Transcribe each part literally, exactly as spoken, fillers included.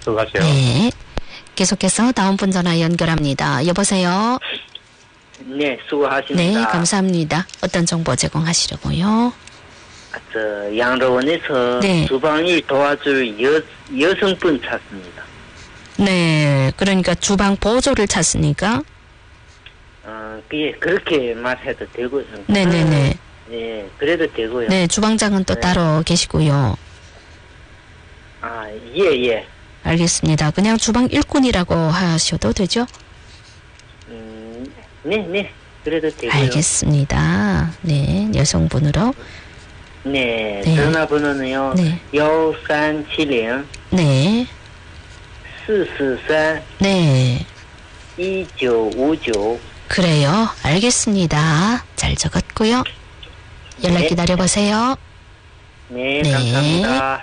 수고하세요. 네. 계속해서 다음 분 전화 연결합니다. 여보세요? 네, 수고하십니다. 네, 감사합니다. 어떤 정보 제공하시려고요? 저 양로원에서 네. 주방일 도와줄 여, 여성분 찾습니다. 네, 그러니까 주방 보조를 찾습니까? 어, 예, 그렇게 말해도 되고요. 네네네. 네, 그래도 되고요. 네, 주방장은 또 네. 따로 계시고요. 아, 예, 예. 알겠습니다. 그냥 주방 일꾼이라고 하셔도 되죠? 음, 네, 네. 그래도 되고요. 알겠습니다. 네, 여성분으로. 네, 네. 전화번호는요. 네. 일삼칠零 네, 사사삼 네. 이구오구. 그래요. 알겠습니다. 잘 적었고요. 연락 네. 기다려보세요. 네, 네. 감사합니다.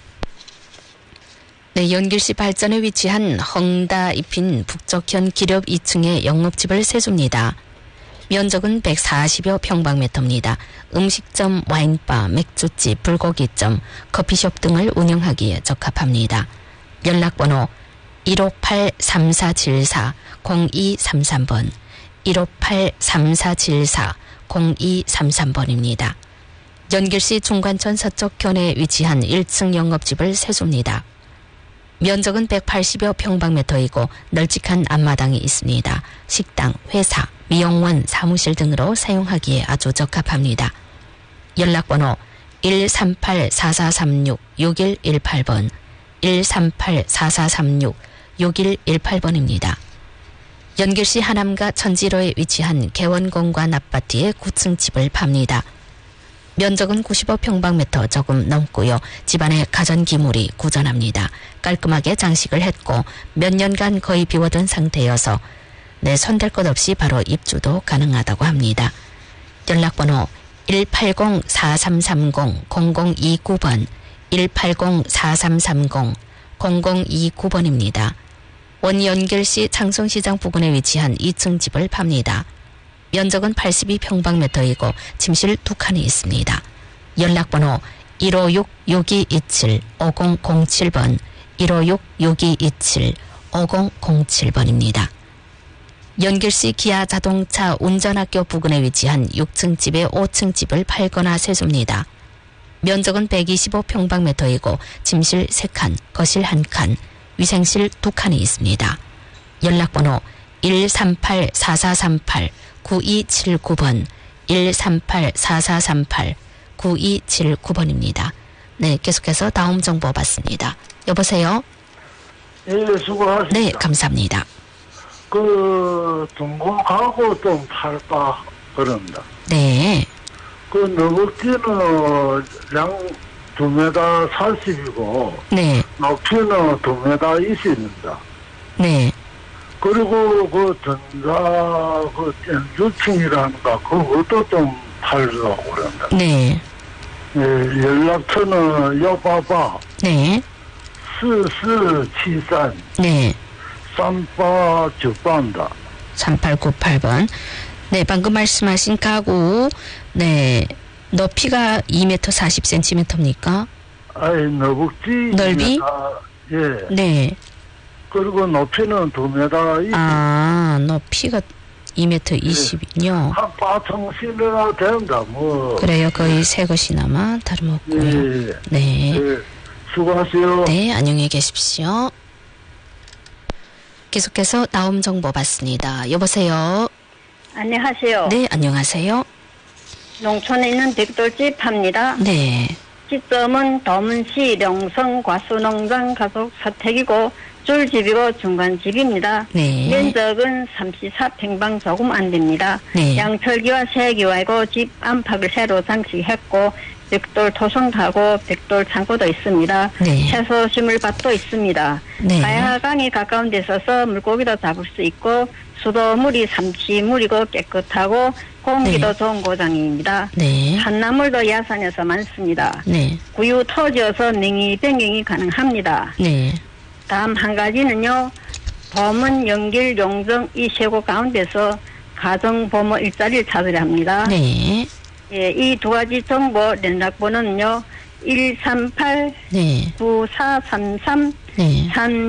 네, 연길시 발전에 위치한 헝다 입힌 북쪽현 기렵 이 층의 영업집을 세줍니다. 면적은 백사십여 평방미터입니다. 음식점, 와인바, 맥주집, 불고기점, 커피숍 등을 운영하기에 적합합니다. 연락번호 일오팔 삼사칠사 공이삼삼 번, 일오팔 삼사칠사 공이삼삼 번입니다. 연길시 중관천 서쪽현에 위치한 일 층 영업집을 세줍니다. 면적은 백팔십여 평방미터이고 널찍한 앞마당이 있습니다. 식당, 회사, 미용원, 사무실 등으로 사용하기에 아주 적합합니다. 연락번호 일삼팔 사사삼육 육일일팔 번, 일삼팔 사사삼육 육일일팔 번입니다. 연길시 하남가 천지로에 위치한 개원공관 아파트의 구 층 집을 팝니다. 면적은 구십오 평방미터 조금 넘고요. 집안에 가전기물이 구전합니다. 깔끔하게 장식을 했고 몇 년간 거의 비워둔 상태여서 내 손댈 것 없이 바로 입주도 가능하다고 합니다. 연락번호 일팔공 사삼삼공 공공이구 번, 일팔공 사삼삼공 공공이구 번입니다. 원연길시 창송시장 부근에 위치한 이 층 집을 팝니다. 면적은 팔십이 평방미터이고 침실 두 칸이 있습니다. 연락번호 일오육 육이이칠 오공공칠 번, 일오육 육이이칠 오공공칠 번입니다. 연길시 기아 자동차 운전학교 부근에 위치한 육 층 집의 오 층 집을 팔거나 세줍니다. 면적은 백이십오 평방미터이고 침실 세 칸, 거실 한 칸, 위생실 두 칸이 있습니다. 연락번호 일삼팔 사사삼팔 구이칠구 번, 일삼팔 사사삼팔 구이칠구 번입니다. 네, 계속해서 다음 정보 받습니다. 여보세요? 예, 수고하십니다. 네, 감사합니다. 그, 등록하고 좀 팔까, 그럽니다. 네, 그, 너벅지는 양 두 미터 사십이고, 네, 높이는 두 미터 이십입니다. 네. 그리고 그 전자, 그, 젠주층이라는가, 그것도 좀 팔려고 그럽니다. 네, 예, 연락처는 여봐봐, 네, 사사칠삼, 네. 삼팔구팔입니다. 삼팔구팔 번. 네, 방금 말씀하신 가구, 네, 높이가 이 미터 사십 센티미터입니까? 아이, 너벅지. 넓이? 예. 네. 그리고 높이는 두 미터 이십. 아, 높이가 이 미터 이십이요. 한八成신이나 된다, 뭐. 그래요. 거의 새 것이나마 다름없고요. 예. 네. 예. 수고하세요. 네, 안녕히 계십시오. 계속해서 다음 정보 받습니다. 여보세요? 안녕하세요. 네, 안녕하세요. 농촌에 있는 벽돌집 팝니다. 네, 시점은 도문시 령성 과수농장 가족 사택이고 줄집이고 중간집입니다. 네. 면적은 삼십사 평방 조금 안 됩니다. 네. 양철기와 세기와이고 집 안팎을 새로 장식했고 벽돌 토성하고 벽돌 창고도 있습니다. 네. 채소 식물밭도 있습니다. 네. 가야강이 가까운 데 있어서 물고기도 잡을 수 있고 수도물이 삼치물이고 깨끗하고 공기도 네. 좋은 고장입니다. 네, 산나물도 야산에서 많습니다. 네, 구유 토지여서 냉이 변경이 가능합니다. 네, 다음 한 가지는요. 범은 연길 용정 이 세 곳 가운데서 가정보모 일자리를 찾으려 합니다. 네, 예, 이 두 가지 정보 연락번호는요. 일삼팔 네, 구사삼삼 네. 삼